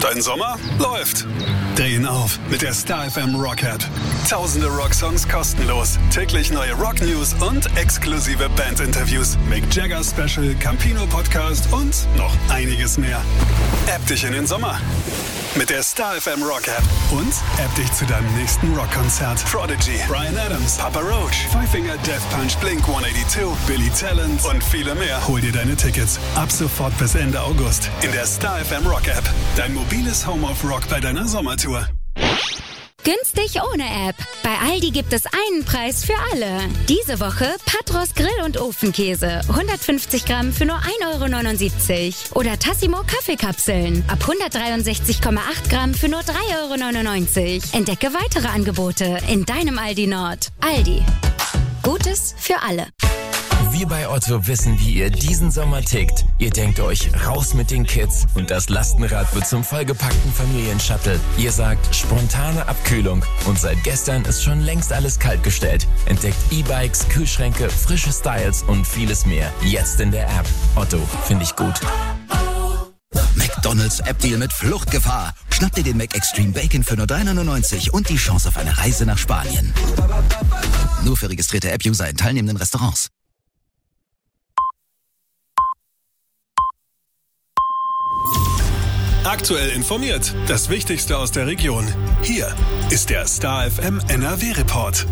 Dein Sommer läuft. Drehen auf mit der Star FM Rock App. Tausende Rocksongs kostenlos. Täglich neue Rock-News und exklusive Band-Interviews. Mick Jagger Special, Campino Podcast und noch einiges mehr. App dich in den Sommer mit der Star FM Rock App. Und App dich zu deinem nächsten Rockkonzert. Prodigy, Bryan Adams, Papa Roach, Five Finger Death Punch, Blink 182, Billy Talent und viele mehr. Hol dir deine Tickets ab sofort bis Ende August in der Star FM Rock App. Dein mobiles Home of Rock bei deiner Sommertour. Günstig ohne App. Bei Aldi gibt es einen Preis für alle. Diese Woche Patros Grill- und Ofenkäse. 150 Gramm für nur 1,79 €. Oder Tassimo Kaffeekapseln. Ab 163,8 Gramm für nur 3,99 €. Entdecke weitere Angebote in deinem Aldi Nord. Aldi. Gutes für alle. Wir bei Otto wissen, wie ihr diesen Sommer tickt. Ihr denkt euch, raus mit den Kids und das Lastenrad wird zum vollgepackten Familienshuttle. Ihr sagt, spontane Abkühlung und seit gestern ist schon längst alles kaltgestellt. Entdeckt E-Bikes, Kühlschränke, frische Styles und vieles mehr. Jetzt in der App. Otto, finde ich gut. McDonald's App-Deal mit Fluchtgefahr. Schnapp dir den McExtreme Bacon für nur 3,99 € und die Chance auf eine Reise nach Spanien. Nur für registrierte App-User in teilnehmenden Restaurants. Aktuell informiert. Das Wichtigste aus der Region. Hier ist der Star FM NRW Report.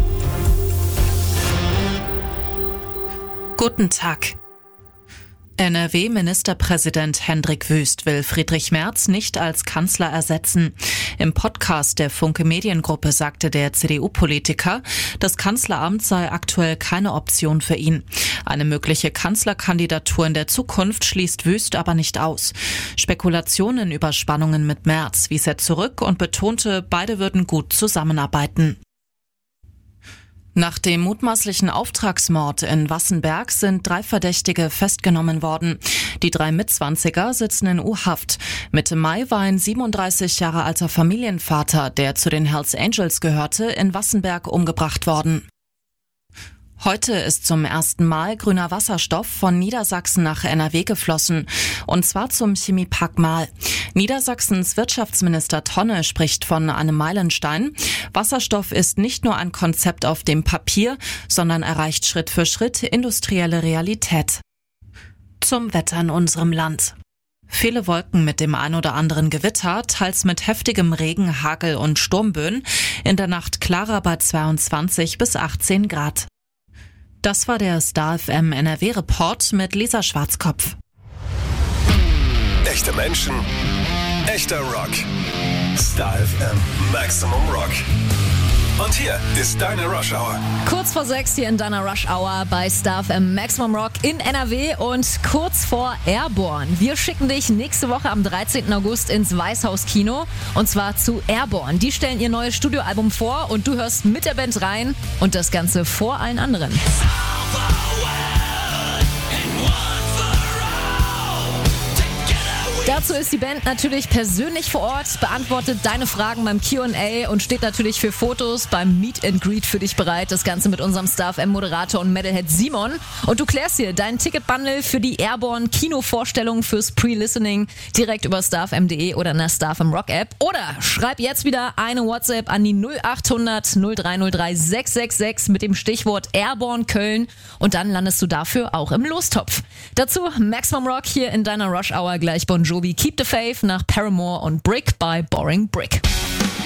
Guten Tag. NRW-Ministerpräsident Hendrik Wüst will Friedrich Merz nicht als Kanzler ersetzen. Im Podcast der Funke Mediengruppe sagte der CDU-Politiker, das Kanzleramt sei aktuell keine Option für ihn. Eine mögliche Kanzlerkandidatur in der Zukunft schließt Wüst aber nicht aus. Spekulationen über Spannungen mit Merz wies er zurück und betonte, beide würden gut zusammenarbeiten. Nach dem mutmaßlichen Auftragsmord in Wassenberg sind 3 Verdächtige festgenommen worden. Die 3 Mitzwanziger sitzen in U-Haft. Mitte Mai war ein 37 Jahre alter Familienvater, der zu den Hells Angels gehörte, in Wassenberg umgebracht worden. Heute ist zum ersten Mal grüner Wasserstoff von Niedersachsen nach NRW geflossen. Und zwar zum Chemiepark Marl. Niedersachsens Wirtschaftsminister Tonne spricht von einem Meilenstein. Wasserstoff ist nicht nur ein Konzept auf dem Papier, sondern erreicht Schritt für Schritt industrielle Realität. Zum Wetter in unserem Land. Viele Wolken mit dem ein oder anderen Gewitter, teils mit heftigem Regen, Hagel und Sturmböen. In der Nacht klarer bei 22 bis 18 Grad. Das war der Star FM NRW Report mit Lisa Schwarzkopf. Echte Menschen, echter Rock. Star FM Maximum Rock. Und hier ist deine Rush Hour. Kurz vor 6 hier in deiner Rush Hour bei Star FM Maximum Rock in NRW und kurz vor Airborne. Wir schicken dich nächste Woche am 13. August ins Weißhaus Kino und zwar zu Airborne. Die stellen ihr neues Studioalbum vor und du hörst mit der Band rein und das Ganze vor allen anderen. Dazu ist die Band natürlich persönlich vor Ort, beantwortet deine Fragen beim Q&A und steht natürlich für Fotos beim Meet and Greet für dich bereit. Das Ganze mit unserem Star FM Moderator und Metalhead Simon. Und du klärst hier deinen Ticketbundle für die Airborne Kinovorstellung fürs Pre-Listening direkt über starfm.de oder in der Star FM Rock App. Oder schreib jetzt wieder eine WhatsApp an die 0800 0303 666 mit dem Stichwort Airborne Köln und dann landest du dafür auch im Lostopf. Dazu Maximum Rock hier in deiner Rush Hour, gleich Bon Jovi Keep the Faith nach Paramore und Brick by Boring Brick.